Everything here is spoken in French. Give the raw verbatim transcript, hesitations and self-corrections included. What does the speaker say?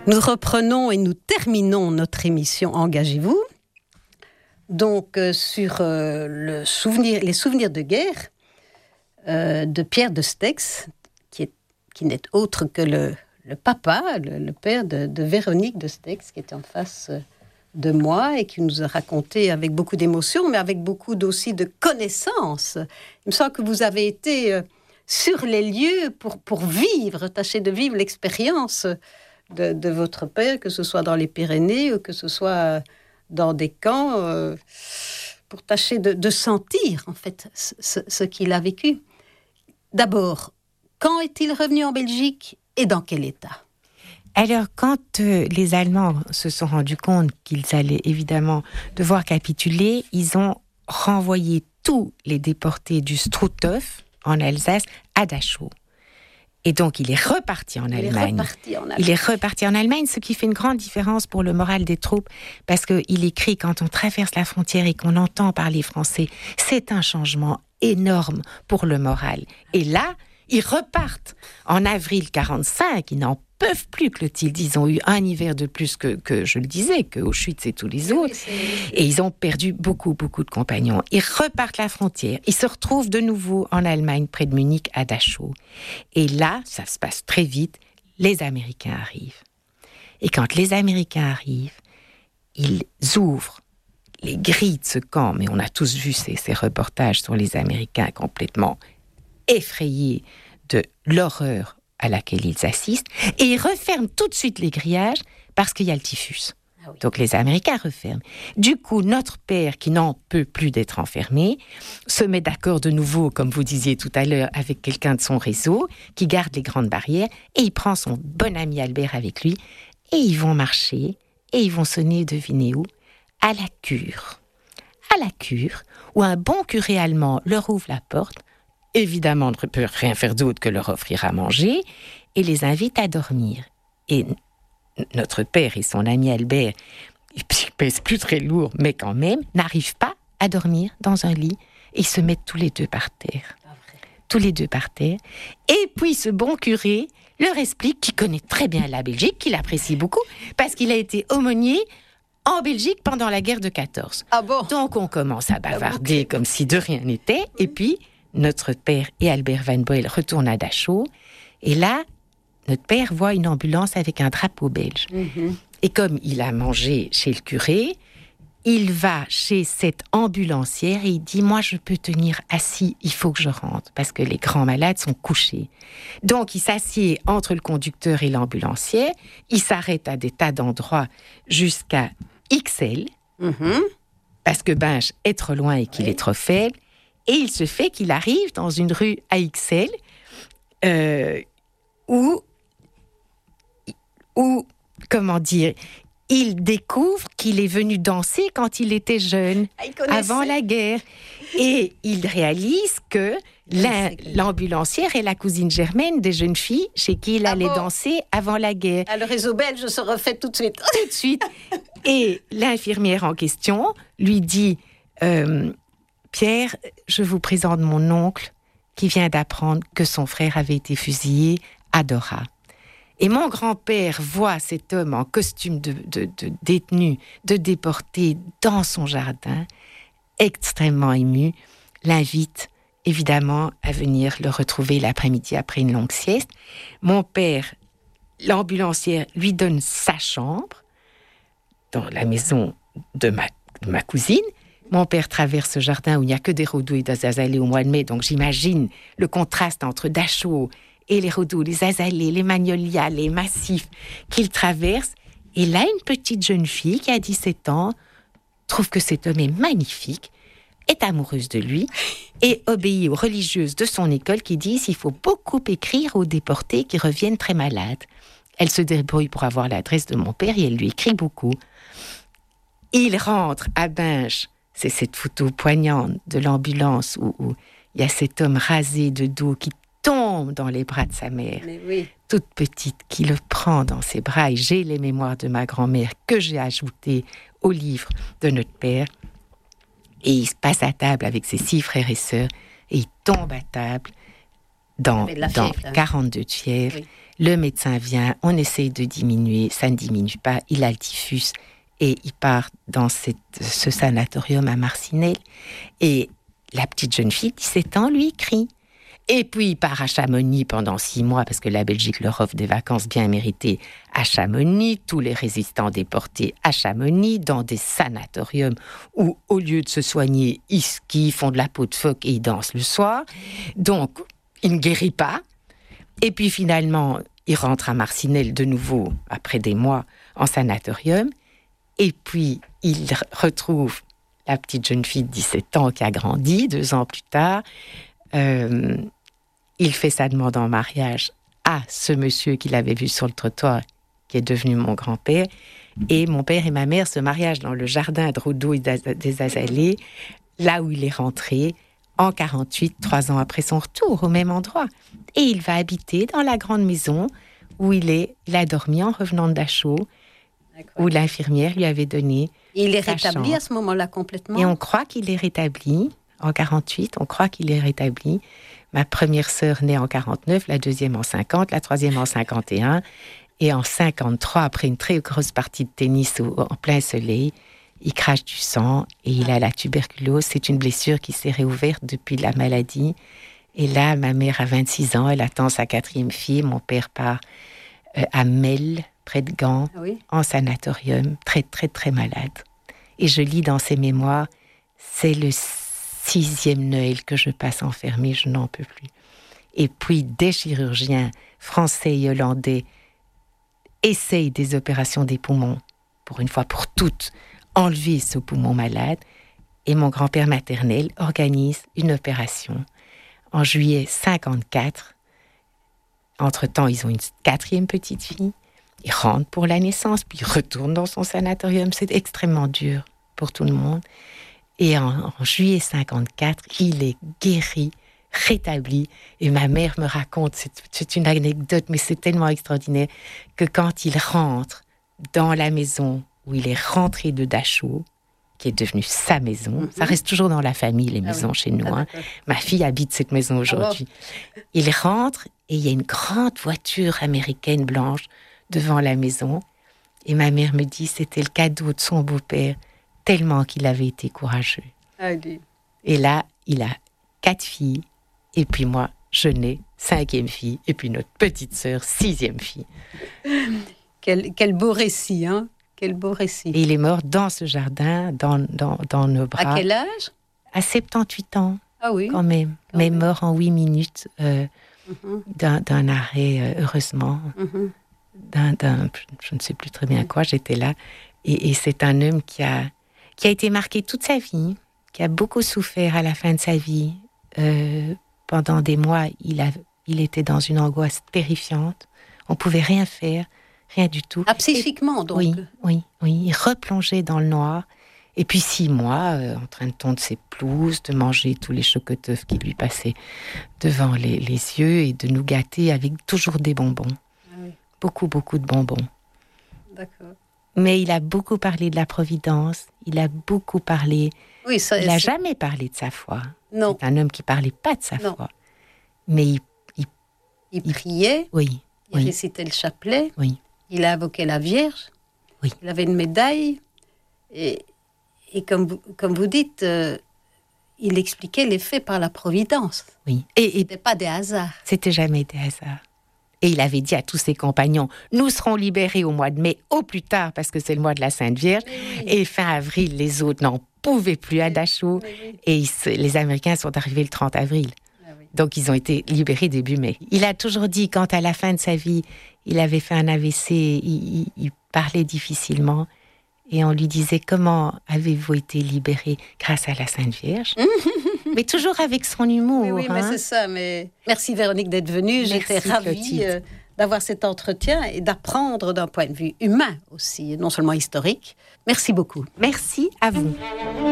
Nous reprenons et nous terminons notre émission Engagez-vous, donc euh, sur euh, le souvenir, les souvenirs de guerre euh, de Pierre de Stex, qui, est, qui n'est autre que le, le papa, le, le père de, de Véronique de Stex, qui est en face de moi et qui nous a raconté avec beaucoup d'émotion, mais avec beaucoup aussi de connaissances. Il me semble que vous avez été euh, sur les lieux pour, pour vivre, tâcher de vivre l'expérience De, de votre père, que ce soit dans les Pyrénées ou que ce soit dans des camps, euh, pour tâcher de, de sentir en fait ce, ce qu'il a vécu. D'abord, quand est-il revenu en Belgique et dans quel état ? Alors, quand euh, les Allemands se sont rendus compte qu'ils allaient évidemment devoir capituler, ils ont renvoyé tous les déportés du Struthof en Alsace à Dachau. Et donc, il est reparti en il Allemagne. Est reparti en Allemagne. Il est reparti en Allemagne, ce qui fait une grande différence pour le moral des troupes, parce qu'il écrit, quand on traverse la frontière et qu'on entend parler français, c'est un changement énorme pour le moral. Et là, ils repartent. En avril quarante-cinq, ils n'en peuvent plus, Clotilde. Ils ont eu un hiver de plus que, que je le disais, que Auschwitz et tous les autres. Oui, et ils ont perdu beaucoup, beaucoup de compagnons. Ils repartent la frontière. Ils se retrouvent de nouveau en Allemagne, près de Munich, à Dachau. Et là, ça se passe très vite. Les Américains arrivent. Et quand les Américains arrivent, ils ouvrent les grilles de ce camp. Mais on a tous vu ces, ces reportages sur les Américains complètement effrayés de l'horreur à laquelle ils assistent, et ils referment tout de suite les grillages parce qu'il y a le typhus. Ah oui. Donc les Américains referment. Du coup, notre père, qui n'en peut plus d'être enfermé, se met d'accord de nouveau, comme vous disiez tout à l'heure, avec quelqu'un de son réseau, qui garde les grandes barrières, et il prend son bon ami Albert avec lui, et ils vont marcher, et ils vont sonner, devinez où ? À la cure. À la cure, où un bon curé allemand leur ouvre la porte, évidemment, on ne peut rien faire d'autre que leur offrir à manger, et les invite à dormir. Et notre père et son ami Albert, ils pèsent plus très lourd, mais quand même, n'arrivent pas à dormir dans un lit, et ils se mettent tous les deux par terre. Tous les deux par terre. Et puis, ce bon curé leur explique qu'il connaît très bien la Belgique, qu'il apprécie beaucoup, parce qu'il a été aumônier en Belgique pendant la guerre de quatorze. Ah bon ? Donc, on commence à bavarder ah bon, comme si de rien n'était, oui. Et puis notre père et Albert Van Boel retournent à Dachau. Et là, notre père voit une ambulance avec un drapeau belge. Mm-hmm. Et comme il a mangé chez le curé, il va chez cette ambulancière et il dit « Moi, je peux tenir assis, il faut que je rentre, parce que les grands malades sont couchés. » Donc, il s'assied entre le conducteur et l'ambulancière. Il s'arrête à des tas d'endroits jusqu'à X L, mm-hmm. parce que Binche est trop loin et qu'il oui. est trop faible. Et il se fait qu'il arrive dans une rue à X L euh, où, où, comment dire, il découvre qu'il est venu danser quand il était jeune, avant la guerre. Et il réalise que la, l'ambulancière est la cousine germaine des jeunes filles chez qui il allait ah bon? danser avant la guerre. Ah, le réseau belge se refait tout de suite. Tout de suite. Et l'infirmière en question lui dit... Euh, Pierre, je vous présente mon oncle qui vient d'apprendre que son frère avait été fusillé à Dora. Et mon grand-père voit cet homme en costume de, de, de détenu, de déporté dans son jardin, extrêmement ému, l'invite évidemment à venir le retrouver l'après-midi après une longue sieste. Mon père, l'ambulancière, lui donne sa chambre dans la maison de ma, de ma cousine. Mon père traverse ce jardin où il n'y a que des rhodous et des azalées au mois de mai, donc j'imagine le contraste entre Dachau et les rhodous, les azalées, les magnolias, les massifs qu'il traverse. Et là, une petite jeune fille qui a dix-sept ans trouve que cet homme est magnifique, est amoureuse de lui et obéit aux religieuses de son école qui disent qu'il faut beaucoup écrire aux déportés qui reviennent très malades. Elle se débrouille pour avoir l'adresse de mon père et elle lui écrit beaucoup. Il rentre à Binche. C'est cette photo poignante de l'ambulance où, où il y a cet homme rasé de dos qui tombe dans les bras de sa mère, oui. toute petite, qui le prend dans ses bras. Et j'ai les mémoires de ma grand-mère que j'ai ajoutées au livre de notre père. Et il se passe à table avec ses six frères et sœurs et il tombe à table dans, dans fièvre, quarante-deux de fièvre. Oui. Le médecin vient, on essaye de diminuer, ça ne diminue pas, il a le typhus et il part dans cette, ce sanatorium à Marcinelle. Et la petite jeune fille, dix-sept ans, lui, crie. Et puis il part à Chamonix pendant six mois, parce que la Belgique leur offre des vacances bien méritées à Chamonix, tous les résistants déportés à Chamonix, dans des sanatoriums où, au lieu de se soigner, ils skient, font de la peau de phoque et ils dansent le soir. Donc, il ne guérit pas. Et puis finalement, il rentre à Marcinelle de nouveau, après des mois, en sanatorium. Et puis, il retrouve la petite jeune fille de dix-sept ans qui a grandi deux ans plus tard. Euh, il fait sa demande en mariage à ce monsieur qu'il avait vu sur le trottoir, qui est devenu mon grand-père. Et mon père et ma mère se marient dans le jardin de Rodeau et des Azalées, là où il est rentré en quarante-huit, trois ans après son retour, au même endroit. Et il va habiter dans la grande maison où il, est, il a dormi en revenant de Dachau, où l'infirmière lui avait donné. Et il est sa rétabli chambre. à ce moment-là complètement. Et on croit qu'il est rétabli. En quarante-huit, on croit qu'il est rétabli. Ma première sœur naît en quarante-neuf, la deuxième en cinquante, la troisième en cinquante et un. Et en cinquante-trois, après une très grosse partie de tennis au, en plein soleil, il crache du sang et il a la tuberculose. C'est une blessure qui s'est réouverte depuis la maladie. Et là, ma mère a vingt-six ans, elle attend sa quatrième fille. Mon père part euh, à Melle, près de Gand, Ah oui. en sanatorium, très, très, très malade. Et je lis dans ses mémoires, c'est le sixième Noël que je passe enfermée, je n'en peux plus. Et puis, des chirurgiens français et hollandais essayent des opérations des poumons, pour une fois pour toutes, enlever ce poumon malade. Et mon grand-père maternel organise une opération en juillet cinquante-quatre. Entre-temps, ils ont une quatrième petite fille. Ils rentrent pour la naissance, puis ils retournent dans son sanatorium. C'est extrêmement dur pour tout le monde. Et en, en juillet cinquante-quatre, il est guéri, rétabli. Et ma mère me raconte, c'est, c'est une anecdote, mais c'est tellement extraordinaire, que quand il rentre dans la maison où il est rentré de Dachau, qui est devenue sa maison, mm-hmm. ça reste toujours dans la famille, les maisons ah oui. chez nous. Ah, hein. Ma fille habite cette maison aujourd'hui. Ah, wow. Il rentre et il y a une grande voiture américaine blanche devant la maison. Et ma mère me dit, c'était le cadeau de son beau-père, tellement qu'il avait été courageux. Allez. Et là, il a quatre filles, et puis moi, je nais, cinquième fille, et puis notre petite sœur, sixième fille. Quel, quel beau récit, hein? Quel beau récit. Et il est mort dans ce jardin, dans, dans, dans nos bras. À quel âge? À soixante-dix-huit ans. Ah oui. Quand même. Quand mais même. Mort en huit minutes euh, mm-hmm. d'un, d'un arrêt, euh, heureusement. Mm-hmm. D'un, d'un, je ne sais plus très bien quoi, j'étais là. Et, et c'est un homme qui a, qui a été marqué toute sa vie, qui a beaucoup souffert à la fin de sa vie. Euh, pendant des mois, il, a, il était dans une angoisse terrifiante. On ne pouvait rien faire, rien du tout. Ah, psychiquement, donc? Oui, oui, oui. Il replongeait dans le noir. Et puis six mois, euh, en train de tondre ses pelouses, de manger tous les chocoteufs qui lui passaient devant les, les yeux et de nous gâter avec toujours des bonbons. Ah oui. Beaucoup, beaucoup de bonbons. D'accord. Mais il a beaucoup parlé de la Providence, il a beaucoup parlé... Oui, ça, il n'a c'est... jamais parlé de sa foi. Non. C'est un homme qui ne parlait pas de sa non. foi. Mais il... Il, il priait, oui, il oui. récitait le chapelet, oui. il a invoqué la Vierge, oui. il avait une médaille, et, et comme, vous, comme vous dites, euh, il expliquait les faits par la Providence. Oui. Et, et... C'était pas des hasards. C'était jamais des hasards. Et il avait dit à tous ses compagnons, nous serons libérés au mois de mai, au plus tard, parce que c'est le mois de la Sainte Vierge. Oui. Et fin avril, les autres n'en pouvaient plus à Dachau. Oui, oui. Et ils, les Américains sont arrivés le trente avril. Ah, oui. Donc ils ont été libérés début mai. Il a toujours dit, quand à la fin de sa vie, il avait fait un A V C, il, il, il parlait difficilement. Et on lui disait, comment avez-vous été libérés grâce à la Sainte Vierge? Mais toujours avec son humour. Oui, oui, hein. mais c'est ça. Mais... Merci Véronique d'être venue. Merci, j'étais ravie euh, d'avoir cet entretien et d'apprendre d'un point de vue humain aussi, non seulement historique. Merci beaucoup. Merci à vous.